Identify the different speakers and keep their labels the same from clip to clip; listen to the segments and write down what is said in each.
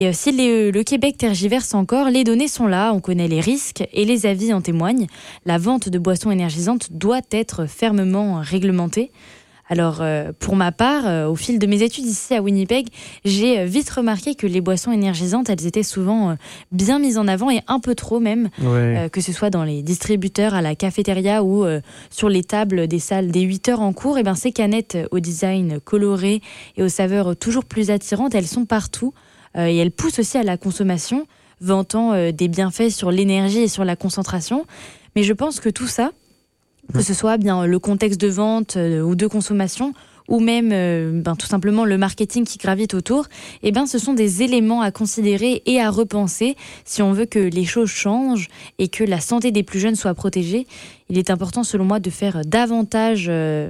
Speaker 1: Et si le Québec tergiverse encore, les données sont là, on connaît les risques et les avis en témoignent. La vente de boissons énergisantes doit être fermement réglementée. Alors, pour ma part, au fil de mes études ici à Winnipeg, j'ai vite remarqué que les boissons énergisantes, elles étaient souvent bien mises en avant et un peu trop même, que ce soit dans les distributeurs, à la cafétéria ou sur les tables des salles des 8 heures en cours. Et ben, ces canettes au design coloré et aux saveurs toujours plus attirantes, elles sont partout et elles poussent aussi à la consommation, vantant des bienfaits sur l'énergie et sur la concentration. Mais je pense que tout ça, que ce soit bien le contexte de vente ou de consommation, ou même tout simplement le marketing qui gravite autour, eh ben, ce sont des éléments à considérer et à repenser si on veut que les choses changent et que la santé des plus jeunes soit protégée. Il est important, selon moi, de faire davantage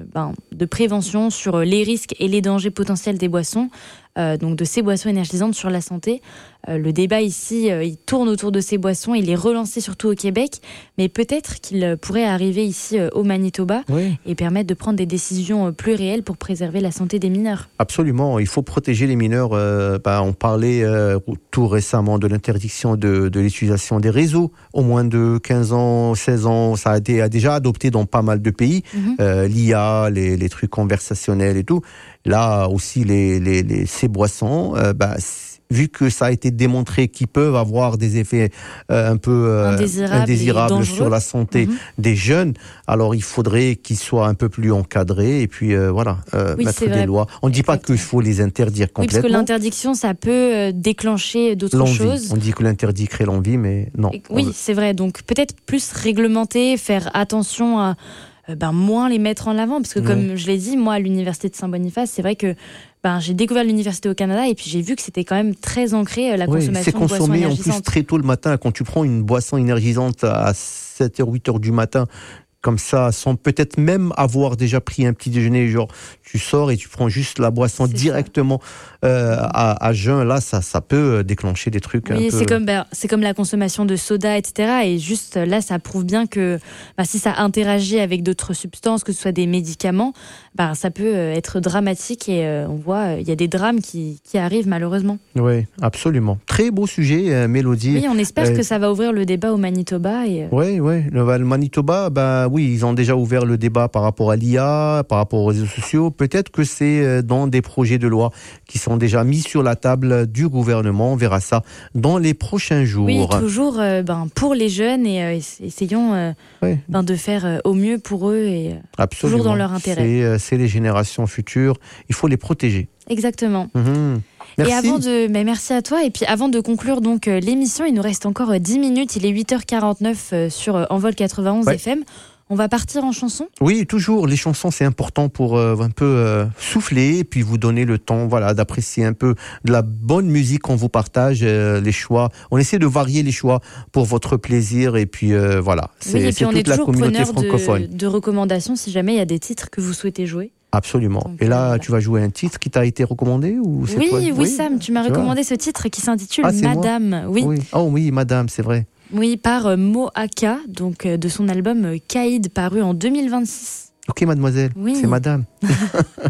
Speaker 1: de prévention sur les risques et les dangers potentiels des boissons, donc de ces boissons énergisantes sur la santé. Le débat ici, il tourne autour de ces boissons, il est relancé surtout au Québec, mais peut-être qu'il pourrait arriver ici au Manitoba et permettre de prendre des décisions plus réelles pour préserver la santé des mineurs.
Speaker 2: Absolument, il faut protéger les mineurs. On parlait tout récemment de l'interdiction de l'utilisation des réseaux. Au moins de 15 ans, 16 ans, ça a déjà adopté dans pas mal de pays. L'IA, les trucs conversationnels et tout. Là aussi, ces boissons, vu que ça a été démontré qu'ils peuvent avoir des effets un peu indésirables sur la santé des jeunes, alors il faudrait qu'ils soient un peu plus encadrés et puis mettre des lois. On ne dit pas qu'il faut les interdire complètement.
Speaker 1: Oui, parce que l'interdiction, ça peut déclencher d'autres choses.
Speaker 2: On dit que l'interdit crée l'envie, mais non.
Speaker 1: C'est vrai. Donc peut-être plus réglementer, faire attention à moins les mettre en avant, parce que comme je l'ai dit, moi à l'université de Saint-Boniface, c'est vrai que j'ai découvert l'université au Canada et puis j'ai vu que c'était quand même très ancré la consommation de boissons énergisantes. C'est consommé en plus très tôt le matin. Quand tu prends une boisson énergisante à 7h, 8h du matin, comme ça, sans peut-être même avoir déjà pris un petit déjeuner, genre tu sors et tu prends juste la boisson directement à jeun, là ça peut déclencher des trucs un peu... c'est comme la consommation de soda, etc. Et juste là, ça prouve bien que si ça interagit avec d'autres substances, que ce soit des médicaments, ça peut être dramatique et on voit, il y a des drames qui arrivent malheureusement.
Speaker 2: Oui, absolument. Très beau sujet, Mélodie.
Speaker 1: Oui, on espère que ça va ouvrir le débat au Manitoba.
Speaker 2: Oui, le Manitoba, ils ont déjà ouvert le débat par rapport à l'IA, par rapport aux réseaux sociaux. Peut-être que c'est dans des projets de loi qui sont déjà mis sur la table du gouvernement. On verra ça dans les prochains jours.
Speaker 1: Oui, toujours pour les jeunes et essayons de faire au mieux pour eux et toujours dans leur intérêt.
Speaker 2: C'est les générations futures. Il faut les protéger.
Speaker 1: Exactement.
Speaker 2: Merci.
Speaker 1: Merci à toi. Et puis avant de conclure donc l'émission, il nous reste encore 10 minutes. Il est 8h49 sur Envol 91 FM. On va partir en chanson ?
Speaker 2: Oui, toujours. Les chansons, c'est important pour un peu souffler et puis vous donner le temps d'apprécier un peu de la bonne musique qu'on vous partage, les choix. On essaie de varier les choix pour votre plaisir et puis c'est toute la communauté francophone.
Speaker 1: De recommandations si jamais il y a des titres que vous souhaitez jouer.
Speaker 2: Absolument. Donc, et là, tu vas jouer un titre qui t'a été recommandé ou c'est toi ?
Speaker 1: Oui, Sam, tu m'as recommandé ce titre qui s'intitule Madame.
Speaker 2: Oui. Oh oui, Madame, c'est vrai.
Speaker 1: Oui, par Moaka, donc de son album Caïd, paru en 2026.
Speaker 2: Ok, mademoiselle, c'est Madame.